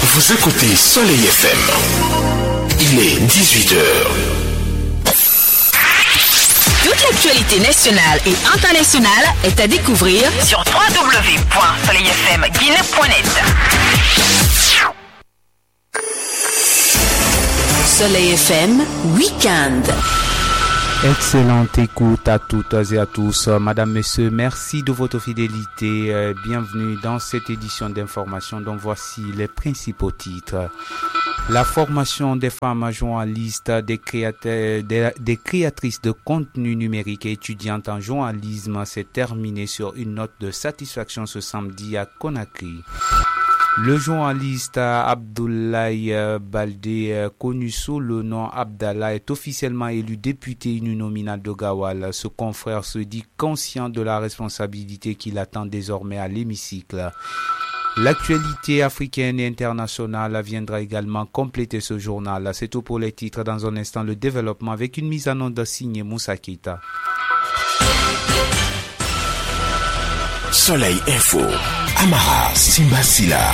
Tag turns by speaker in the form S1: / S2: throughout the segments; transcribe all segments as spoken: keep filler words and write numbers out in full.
S1: Vous écoutez Soleil F M. Il est dix-huit heures.
S2: Toute l'actualité nationale et internationale est à découvrir sur w w w point soleil f m guinée point net. Soleil F M Weekend.
S3: Excellente écoute à toutes et à tous. Madame, Messieurs, merci de votre fidélité. Bienvenue dans cette édition d'information dont voici les principaux titres. La formation des femmes journalistes, des, créateurs, des, des créatrices de contenu numérique et étudiantes en journalisme s'est terminée sur une note de satisfaction ce samedi à Conakry. Le journaliste Abdoulaye Baldé, connu sous le nom Abdallah, est officiellement élu député uninominal de Gawal. Ce confrère se dit conscient de la responsabilité qu'il attend désormais à l'hémicycle. L'actualité africaine et internationale viendra également compléter ce journal. C'est tout pour les titres. Dans un instant, le développement avec une mise en onde signée Moussa Keita.
S1: Soleil Info, Amara Simbasila.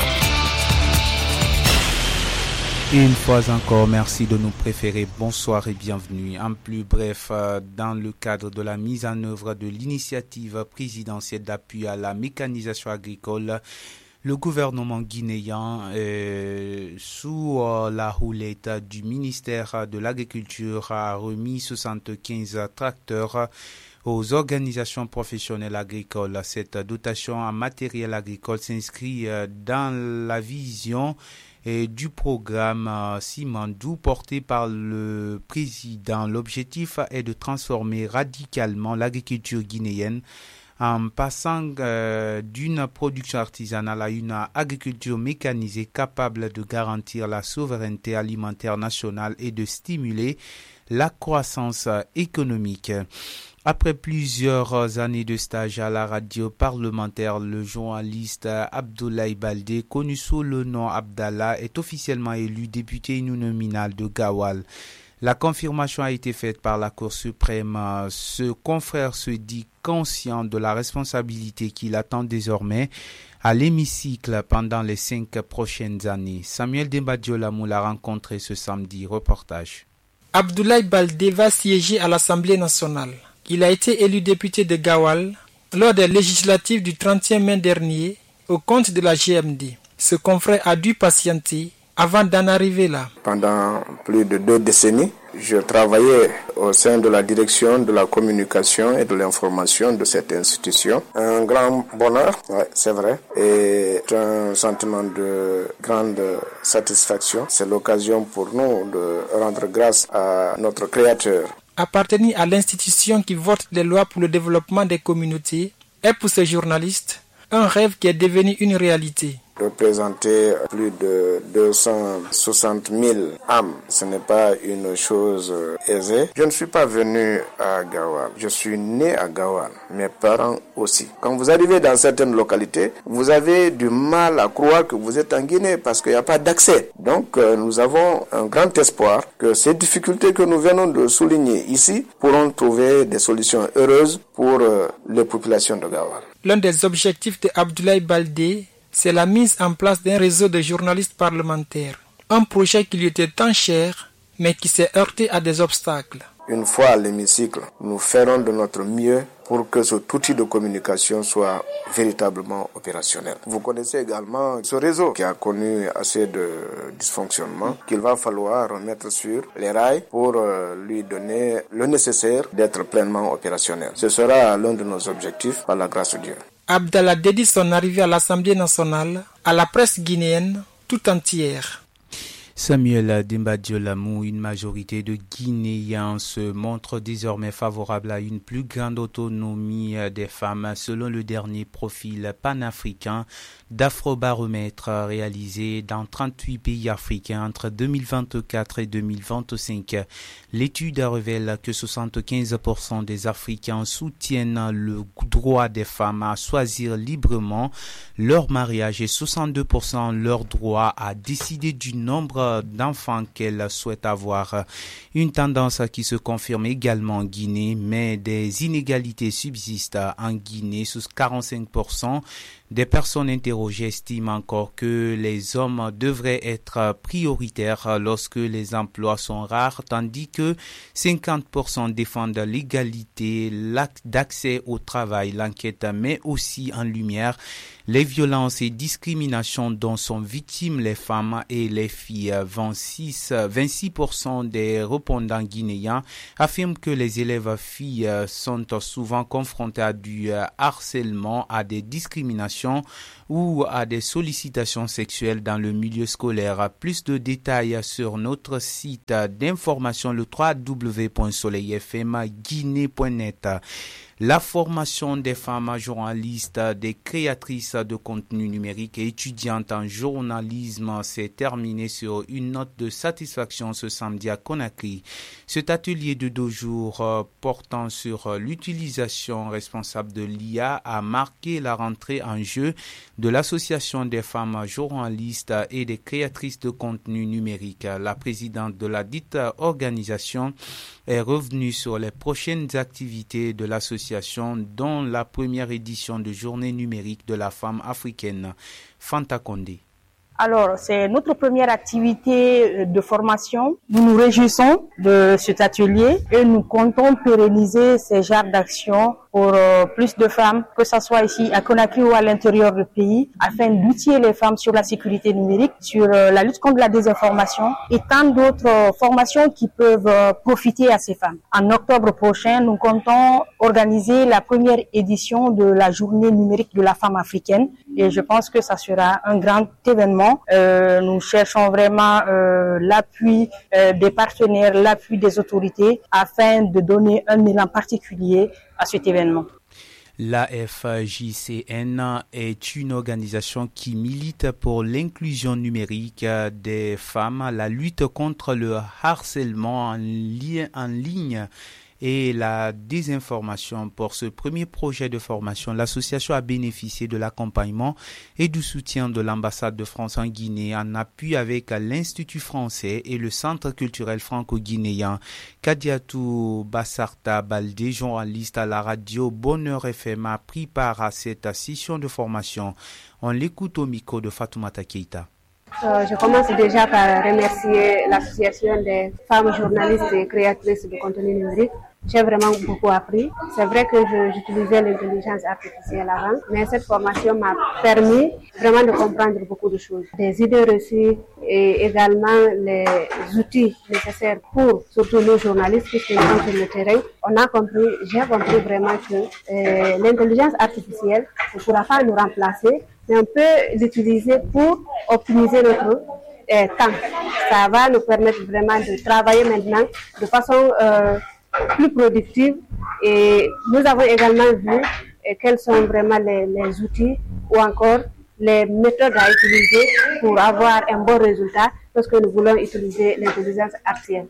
S3: Une fois encore, merci de nous préférer. Bonsoir et bienvenue. En plus bref, dans le cadre de la mise en œuvre de l'initiative présidentielle d'appui à la mécanisation agricole, le gouvernement guinéen, euh, sous euh, la houlette du ministère de l'Agriculture, a remis soixante-quinze tracteurs aux organisations professionnelles agricoles. Cette dotation en matériel agricole s'inscrit euh, dans la vision et du programme euh, Simandou porté par le président. L'objectif est de transformer radicalement l'agriculture guinéenne en passant euh, d'une production artisanale à une agriculture mécanisée capable de garantir la souveraineté alimentaire nationale et de stimuler la croissance économique. Après plusieurs années de stage à la radio parlementaire, le journaliste Abdoulaye Baldé, connu sous le nom Abdallah, est officiellement élu député uninominal de Gawal. La confirmation a été faite par la Cour suprême. Ce confrère se dit conscient de la responsabilité qu'il attend désormais à l'hémicycle pendant les cinq prochaines années. Samuel Dembadiolamou l'a rencontré ce samedi. Reportage.
S4: Abdoulaye Baldé va siéger à l'Assemblée nationale. Il a été élu député de Gawal lors des législatives du trente et un mai dernier au compte de la G M D. Ce confrère a dû patienter avant d'en arriver là.
S5: Pendant plus de deux décennies, je travaillais au sein de la direction de la communication et de l'information de cette institution. Un grand bonheur, ouais, c'est vrai, et un sentiment de grande satisfaction. C'est l'occasion pour nous de rendre grâce à notre Créateur.
S4: Appartenir à l'institution qui vote les lois pour le développement des communautés est pour ce journaliste un rêve qui est devenu une réalité.
S5: Représenter plus de deux cent soixante mille âmes, ce n'est pas une chose aisée. Je ne suis pas venu à Gawal, je suis né à Gawal, mes parents aussi. Quand vous arrivez dans certaines localités, vous avez du mal à croire que vous êtes en Guinée parce qu'il n'y a pas d'accès. Donc euh, nous avons un grand espoir que ces difficultés que nous venons de souligner ici pourront trouver des solutions heureuses pour euh, les populations de Gawal.
S4: L'un des objectifs de Abdoulaye Baldé, c'est la mise en place d'un réseau de journalistes parlementaires. Un projet qui lui était tant cher, mais qui s'est heurté à des obstacles.
S5: Une fois à l'hémicycle, nous ferons de notre mieux pour que cet outil de communication soit véritablement opérationnel. Vous connaissez également ce réseau qui a connu assez de dysfonctionnements qu'il va falloir remettre sur les rails pour lui donner le nécessaire d'être pleinement opérationnel. Ce sera l'un de nos objectifs par la grâce de Dieu.
S4: Abdallah dédie son arrivée à l'Assemblée nationale à la presse guinéenne tout entière.
S3: Samuel Dembadiolamou, une majorité de Guinéens se montre désormais favorable à une plus grande autonomie des femmes selon le dernier profil panafricain d'Afrobaromètre réalisé dans trente-huit pays africains entre deux mille vingt-quatre et deux mille vingt-cinq. L'étude révèle que soixante-quinze pour cent des Africains soutiennent le droit des femmes à choisir librement leur mariage et soixante-deux pour cent leur droit à décider du nombre d'enfants qu'elles souhaitent avoir. Une tendance qui se confirme également en Guinée, mais des inégalités subsistent en Guinée sous quarante-cinq pour cent Des personnes interrogées estiment encore que les hommes devraient être prioritaires lorsque les emplois sont rares, tandis que cinquante pour cent défendent l'égalité d'accès au travail. L'enquête met aussi en lumière les violences et discriminations dont sont victimes les femmes et les filles. vingt-six, vingt-six pour cent des répondants guinéens affirment que les élèves filles sont souvent confrontés à du harcèlement, à des discriminations ou à des sollicitations sexuelles dans le milieu scolaire. Plus de détails sur notre site d'information, le w w w point soleil f m guinée point net. La formation des femmes journalistes, des créatrices de contenu numérique et étudiantes en journalisme s'est terminée sur une note de satisfaction ce samedi à Conakry. Cet atelier de deux jours portant sur l'utilisation responsable de l'I A a marqué la rentrée en jeu de l'Association des femmes journalistes et des créatrices de contenu numérique. La présidente de la dite organisation est revenue sur les prochaines activités de l'association, dont la première édition de Journée numérique de la femme africaine. Fanta Condé.
S6: Alors, c'est notre première activité de formation. Nous nous réjouissons de cet atelier et nous comptons pérenniser ces genres d'actions pour euh, plus de femmes, que ce soit ici à Conakry ou à l'intérieur du pays, afin d'outiller les femmes sur la sécurité numérique, sur euh, la lutte contre la désinformation et tant d'autres euh, formations qui peuvent euh, profiter à ces femmes. En octobre prochain, nous comptons organiser la première édition de la Journée numérique de la femme africaine et je pense que ça sera un grand événement. Euh, nous cherchons vraiment euh, l'appui euh, des partenaires, l'appui des autorités afin de donner un élan particulier à cet événement.
S3: La F J C N est une organisation qui milite pour l'inclusion numérique des femmes, la lutte contre le harcèlement en, li- en ligne et la désinformation. Pour ce premier projet de formation, l'association a bénéficié de l'accompagnement et du soutien de l'ambassade de France en Guinée en appui avec l'Institut français et le Centre culturel franco-guinéen. Kadiatou Bassarta Baldé, journaliste à la radio Bonheur F M, a pris part à cette session de formation. On l'écoute au micro de Fatoumata Keita.
S7: Euh, je commence déjà par remercier l'association des femmes journalistes et créatrices de contenu numérique. J'ai vraiment beaucoup appris. C'est vrai que je, j'utilisais l'intelligence artificielle avant, mais cette formation m'a permis vraiment de comprendre beaucoup de choses. Des idées reçues et également les outils nécessaires pour surtout nos journalistes qui sont sur le terrain. On a compris, j'ai compris vraiment que euh, l'intelligence artificielle ne pourra pas nous remplacer, mais on peut l'utiliser pour optimiser notre euh, temps. Ça va nous permettre vraiment de travailler maintenant de façon euh, plus productive et nous avons également vu euh, quels sont vraiment les, les outils ou encore les méthodes à utiliser pour avoir un bon résultat lorsque nous voulons utiliser l'intelligence artificielle.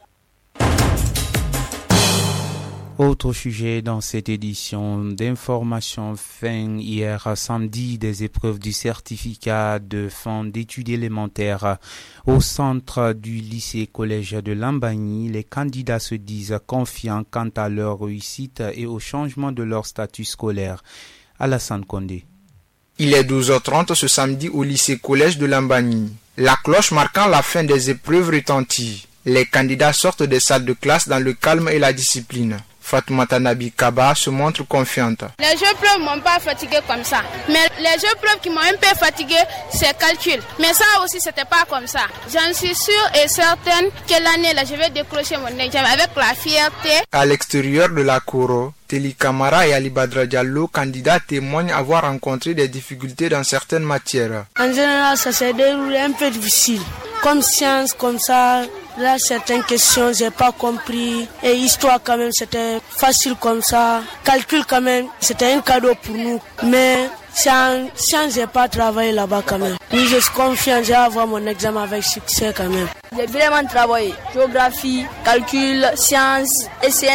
S3: Autre sujet dans cette édition d'information, fin hier samedi des épreuves du certificat de fin d'études élémentaires au centre du lycée-collège de Lambagny. Les candidats se disent confiants quant à leur réussite et au changement de leur statut scolaire. Alassane Condé.
S8: Il est douze heures trente ce samedi au lycée-collège de Lambagny. La cloche marquant la fin des épreuves retentit. Les candidats sortent des salles de classe dans le calme et la discipline. Fatoumata Nabi Kaba se montre confiante.
S9: Les épreuves ne m'ont pas fatigué comme ça. Mais les épreuves qui m'ont un peu fatigué, c'est calcul. Mais ça aussi, c'était pas comme ça. J'en suis sûre et certaine que l'année là, je vais décrocher mon examen avec la fierté.
S8: À l'extérieur de la Koro, Teli Kamara et Ali Badra Diallo, candidats, témoignent avoir rencontré des difficultés dans certaines matières.
S10: En général, ça s'est déroulé un peu difficile. Comme science, comme ça, là, certaines questions, j'ai pas compris. Et histoire, quand même, c'était facile comme ça. Calcul, quand même, c'était un cadeau pour nous. Mais science, science, j'ai pas travaillé là-bas, quand même. Oui, je suis confiant, j'ai avoir mon examen avec succès, quand même.
S11: J'ai vraiment travaillé. Géographie, calcul, sciences, S M,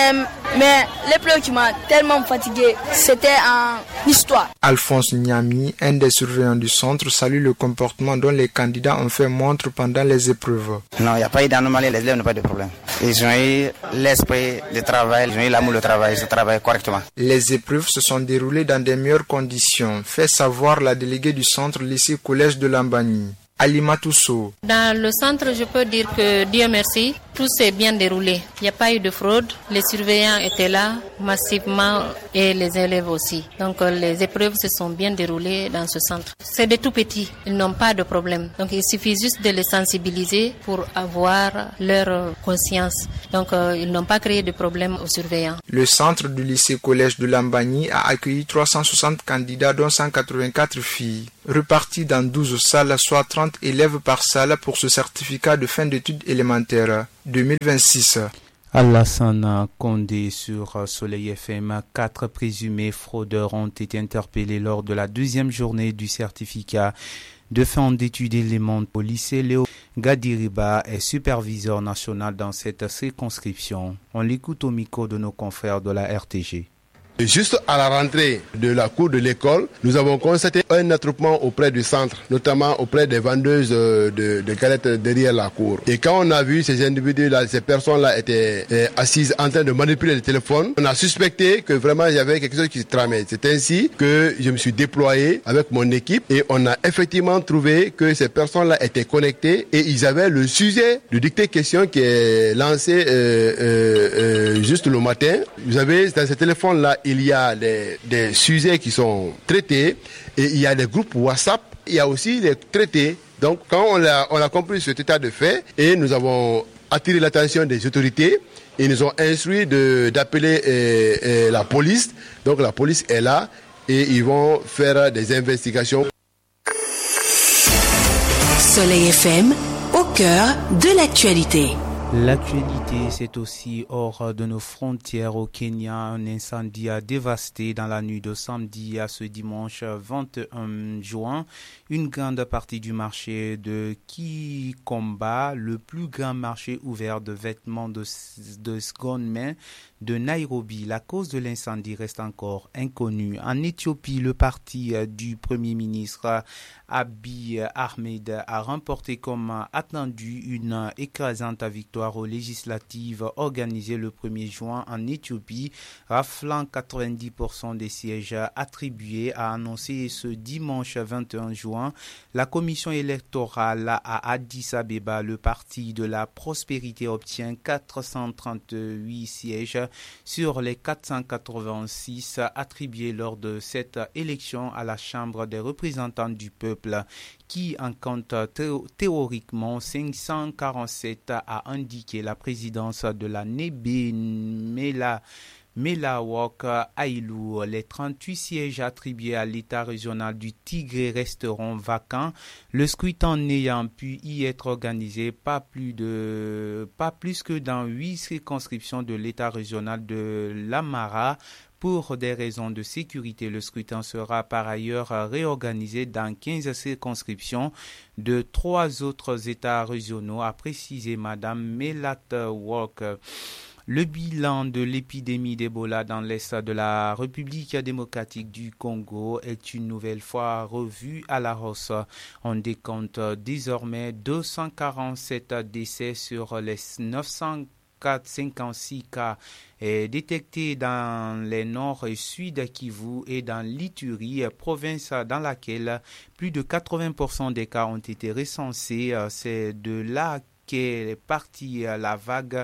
S10: Mais l'épreuve qui m'a tellement fatigué, c'était en histoire.
S8: Alphonse Niami, un des surveillants du centre, salue le comportement dont les candidats ont fait montre pendant les épreuves.
S11: Non, il n'y a pas eu d'anomalie, les élèves n'ont pas de problème. Ils ont eu l'esprit de travail, ils ont eu l'amour du travail, ils travaillent correctement.
S8: Les épreuves se sont déroulées dans des meilleures conditions, fait savoir la déléguée du centre lycée-collège de Lambani. Alima Tousso.
S12: Dans le centre, je peux dire que Dieu merci, tout s'est bien déroulé. Il n'y a pas eu de fraude. Les surveillants étaient là massivement et les élèves aussi. Donc les épreuves se sont bien déroulées dans ce centre. C'est des tout petits, ils n'ont pas de problème. Donc il suffit juste de les sensibiliser pour avoir leur conscience. Donc euh, ils n'ont pas créé de problème aux surveillants.
S8: Le centre du lycée-collège de Lambani a accueilli trois cent soixante candidats dont cent quatre-vingt-quatre filles, repartis dans douze salles, soit trente élèves par salle pour ce certificat de fin d'études élémentaires deux mille vingt-six.
S3: Alassane Condé sur Soleil F M. Quatre présumés fraudeurs ont été interpellés lors de la deuxième journée du certificat de fin d'études élémentaires au lycée Léo Gadiriba est superviseur national dans cette circonscription. On l'écoute au micro de nos confrères de la R T G.
S13: Juste à la rentrée de la cour de l'école, nous avons constaté un attroupement auprès du centre, notamment auprès des vendeuses de, de galettes derrière la cour. Et quand on a vu ces individus-là, ces personnes-là étaient eh, assises en train de manipuler le téléphone, on a suspecté que vraiment il y avait quelque chose qui se tramait. C'est ainsi que je me suis déployé avec mon équipe et on a effectivement trouvé que ces personnes-là étaient connectées et ils avaient le sujet de dictée question qui est lancé euh, euh, euh, juste le matin. Vous savez, dans ce téléphone-là, il y a des, des sujets qui sont traités et il y a des groupes WhatsApp, il y a aussi des traités. Donc quand on a, on a compris cet état de fait et nous avons attiré l'attention des autorités, ils nous ont instruit de, d'appeler euh, euh, la police. Donc la police est là et ils vont faire des investigations.
S2: Soleil F M, au cœur de l'actualité.
S3: L'actualité, c'est aussi hors de nos frontières au Kenya. Un incendie a dévasté dans la nuit de samedi à ce dimanche vingt et un juin une grande partie du marché de Kikomba, le plus grand marché ouvert de vêtements de, de seconde main de Nairobi. La cause de l'incendie reste encore inconnue. En Éthiopie, le parti du Premier ministre Abiy Ahmed a remporté comme attendu une écrasante victoire aux législatives organisées le premier juin en Éthiopie, raflant quatre-vingt-dix pour cent des sièges attribués, a annoncé ce dimanche vingt et un juin la commission électorale à Addis Abeba. Le parti de la prospérité obtient quatre cent trente-huit sièges sur les quatre cent quatre-vingt-six attribués lors de cette élection à la Chambre des représentants du peuple, qui en compte thé- théoriquement cinq cent quarante-sept, a indiqué la présidence de la Nébé Mela. Melawok Aïlou. Les trente-huit sièges attribués à l'État régional du Tigré resteront vacants, le scrutin n'ayant pu y être organisé pas plus, de, pas plus que dans huit circonscriptions de l'État régional de l'Amara. Pour des raisons de sécurité, le scrutin sera par ailleurs réorganisé dans quinze circonscriptions de trois autres États régionaux, a précisé Madame Melatwok. Le bilan de l'épidémie d'Ebola dans l'est de la République démocratique du Congo est une nouvelle fois revu à la hausse. On décompte désormais deux cent quarante-sept décès sur les neuf cent cinquante-six cas détectés dans les nord et sud Kivu et dans l'Ituri, province dans laquelle plus de quatre-vingts pour cent des cas ont été recensés. C'est de là qu'est partie la vague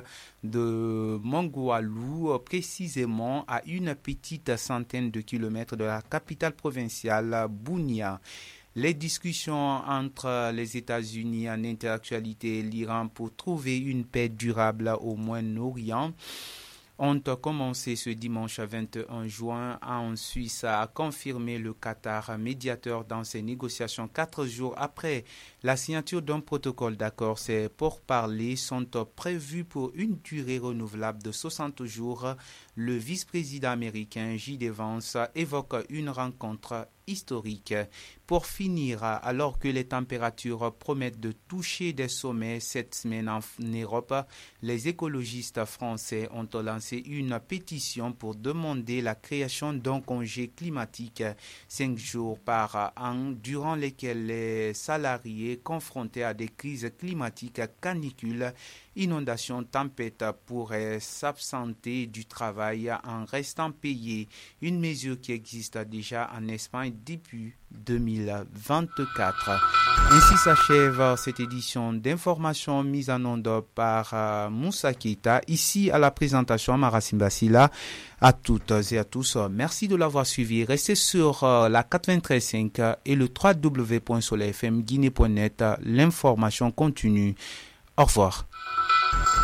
S3: de Mongoualou, précisément à une petite centaine de kilomètres de la capitale provinciale, Bunia. Les discussions entre les États-Unis en interactualité et l'Iran pour trouver une paix durable au Moyen-Orient ont commencé ce dimanche vingt et un juin en Suisse, a confirmé le Qatar, médiateur dans ces négociations quatre jours après la signature d'un protocole d'accord. Ces pourparlers sont prévus pour une durée renouvelable de soixante jours. Le vice-président américain J D Vance évoque une rencontre historique. Pour finir, alors que les températures promettent de toucher des sommets cette semaine en Europe, les écologistes français ont lancé une pétition pour demander la création d'un congé climatique cinq jours par an, durant lesquels les salariés confrontés à des crises climatiques, canicules, inondations, tempêtes pourraient s'absenter du travail en restant payés. Une mesure qui existe déjà en Espagne depuis deux mille vingt-quatre. Ainsi s'achève cette édition d'information mise en onde par uh, Moussa Keita. Ici à la présentation, Marasim Bassila. À toutes et à tous, merci de l'avoir suivi. Restez sur uh, la quatre-vingt-treize virgule cinq et le w w w point soleil f m guinée point net. L'information continue. Au revoir.